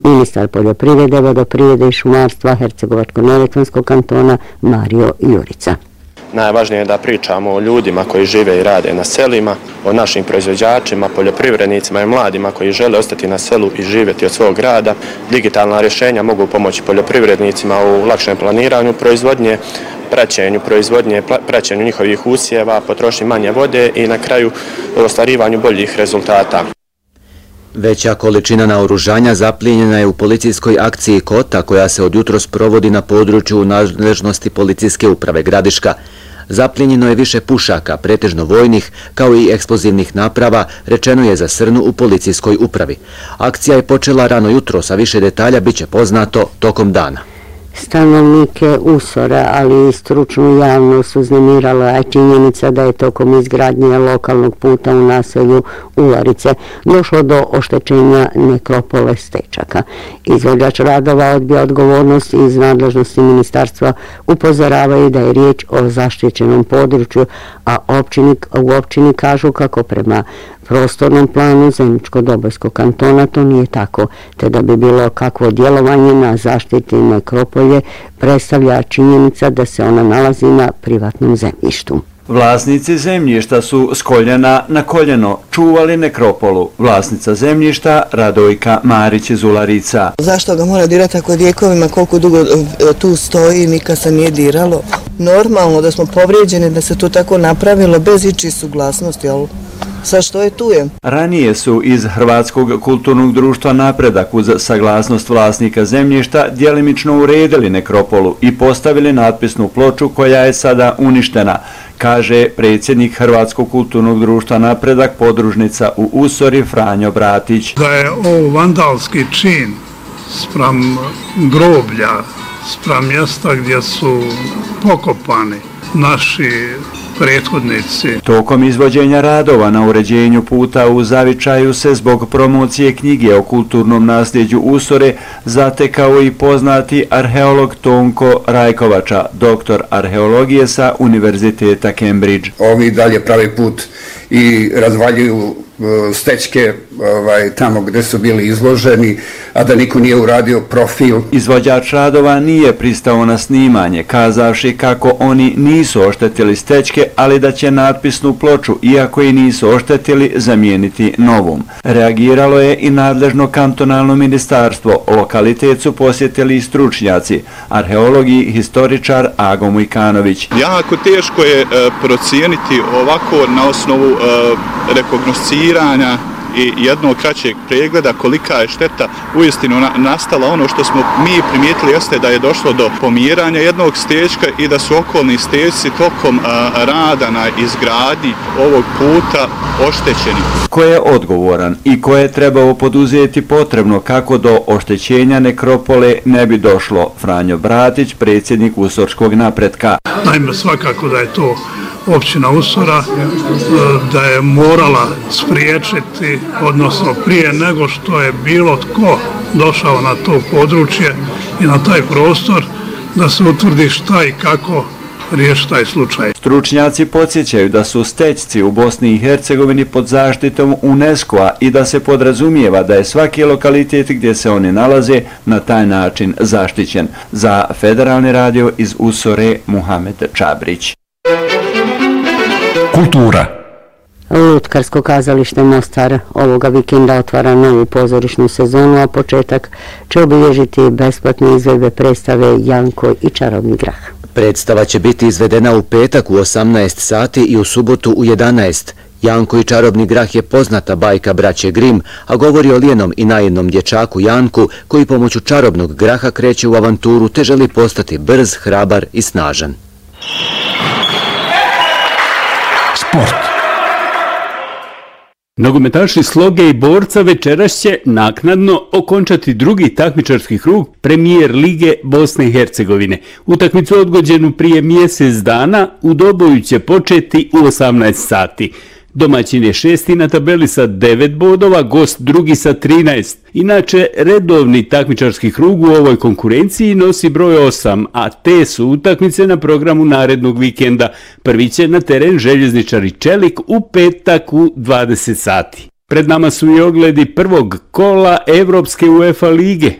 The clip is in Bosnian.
Ministar poljoprivrede, vodoprivrede i šumarstva Hercegovačko-neretvanskog kantona Mario Jurica. Najvažnije je da pričamo o ljudima koji žive i rade na selima, o našim proizvođačima, poljoprivrednicima i mladima koji žele ostati na selu i živjeti od svog rada. Digitalna rješenja mogu pomoći poljoprivrednicima u lakšem planiranju proizvodnje, praćenju proizvodnje, praćenju njihovih usjeva, potrošnji manje vode i na kraju ostvarivanju boljih rezultata. Veća količina naoružanja zaplijenjena je u policijskoj akciji Kota koja se od jutros provodi na području nadležnosti policijske uprave Gradiška. Zaplijenjeno je više pušaka, pretežno vojnih, kao i eksplozivnih naprava, rečeno je za Srnu u policijskoj upravi. Akcija je počela rano jutros, a više detalja biće poznato tokom dana. Stanovnike Usora, ali i stručnu javnost uznemirala je činjenica da je tokom izgradnje lokalnog puta u naselju Ularice došlo do oštećenja nekropole Stečaka. Izvođač radova odbija odgovornost iz nadležnosti ministarstva, upozoravaju da je riječ o zaštićenom području, a u općini kažu kako prema prostornom planu Zeničko-Dobojskog kantona to nije tako, te da bi bilo kakvo djelovanje na zaštiti nekropolje predstavlja činjenica da se ona nalazi na privatnom zemljištu. Vlasnici zemljišta su s koljena na koljeno čuvali nekropolu. Vlasnica zemljišta Radojka Marić iz Ularica. Zašto ga mora dirati ako vjekovima koliko dugo tu stoji, nikad se nije diralo? Normalno da smo povrijeđeni da se to tako napravilo bez ičije suglasnosti, ali sa što je tu je? Ranije su iz Hrvatskog kulturnog društva Napredak uz saglasnost vlasnika zemljišta djelimično uredili nekropolu i postavili natpisnu ploču koja je sada uništena, kaže predsjednik Hrvatskog kulturnog društva Napredak, podružnica u Usori Franjo Bratić. Da je ovo vandalski čin spram groblja, spram mjesta gdje su pokopani naši prethodnici. Tokom izvođenja radova na uređenju puta u Zavičaju se zbog promocije knjige o kulturnom nasljeđu Usore zatekao i poznati arheolog Tonko Rajkovača, doktor arheologije sa Univerziteta Cambridge. Ovi dalje pravi put i razvaljuju stečke tamo gdje su bili izloženi, a da niko nije uradio profil. Izvođač radova nije pristao na snimanje, kazavši kako oni nisu oštetili stečke, ali da će natpisnu ploču, iako i nisu oštetili, zamijeniti novom. Reagiralo je i nadležno kantonalno ministarstvo. Lokalitet su posjetili i stručnjaci, arheolog i historičar Ago Mujkanović. Jako teško je procijeniti ovako na osnovu rekognosciranja i jednog kraćeg pregleda kolika je šteta uistinu nastala. Ono što smo mi primijetili jeste da je došlo do pomjeranja jednog stečka i da su okolni stečci tokom rada na izgradnji ovog puta oštećeni. Ko je odgovoran i ko je trebao poduzeti potrebno kako do oštećenja nekropole ne bi došlo? Franjo Bratić, predsjednik Usorskog Napretka. Naime, svakako da je to općina Usora, da je morala spriječiti, odnosno prije nego što je bilo tko došao na to područje i na taj prostor, da se utvrdi šta i kako riješi taj slučaj. Stručnjaci podsjećaju da su stečci u Bosni i Hercegovini pod zaštitom UNESCO-a i da se podrazumijeva da je svaki lokalitet gdje se oni nalaze na taj način zaštićen. Za Federalni radio iz Usore, Muhamed Čabrić. Kultura. Lutkarsko kazalište Mostar ovoga vikenda otvara novu pozorišnu sezonu, a početak će obilježiti besplatne izvedbe predstave Janko i čarobni grah. Predstava će biti izvedena u petak u 18 sati i u subotu u 11. Janko i čarobni grah je poznata bajka braće Grim, a govori o lijenom i naivnom dječaku Janku koji pomoću čarobnog graha kreće u avanturu te želi postati brz, hrabar i snažan. Sport. Nogometaši Sloge i Borca večeras će naknadno okončati drugi takmičarski krug Premijer Lige Bosne i Hercegovine. Utakmicu odgođenu prije mjesec dana u Doboju će početi u 18 sati. Domaćin je šesti na tabeli sa 9 bodova, gost drugi sa 13. Inače, redovni takmičarski krug u ovoj konkurenciji nosi broj 8, a te su utakmice na programu narednog vikenda. Prvi će na teren Željezničari Čelik u petak u 20 sati. Pred nama su i ogledi prvog kola Evropske UEFA lige.